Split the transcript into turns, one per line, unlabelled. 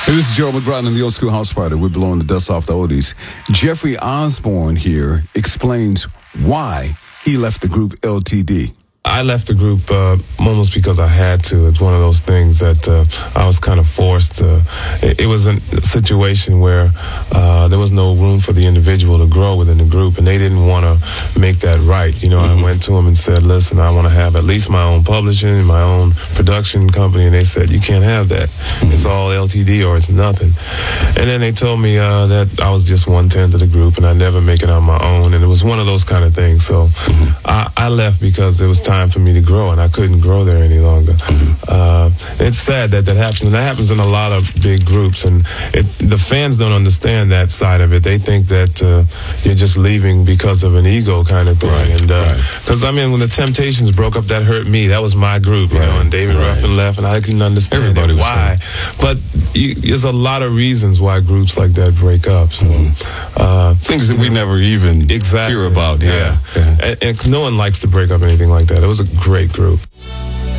Hey, this is Gerald McBride and the Old School House Party. We're blowing the dust off the oldies. Jeffrey Osborne here explains why he left the group LTD.
I left the group almost because I had to. It's one of those things that I was kind of forced to. It was a situation where there was no room for the individual to grow within the group, and they didn't want to make that right. You know, I went to them and said, listen, I want to have at least my own publishing, my own production company, and they said, you can't have that. It's all LTD or it's nothing. And then they told me that I was just 1/10 of the group, and I'd never make it on my own, and it was one of those kind of things. So I left because it was time for me to grow, and I couldn't grow there any longer. It's sad that happens, and that happens in a lot of big groups, and the fans don't understand that side of it. They think that you're just leaving because of an ego kind of thing.
Right,
and because I mean, when the Temptations broke up, that hurt me. That was my group, you know, and David Ruffin left, and I couldn't understand why. But there's a lot of reasons why groups like that break up. So
things that we never even hear about.
And no one likes to break up anything like that. It was a great group.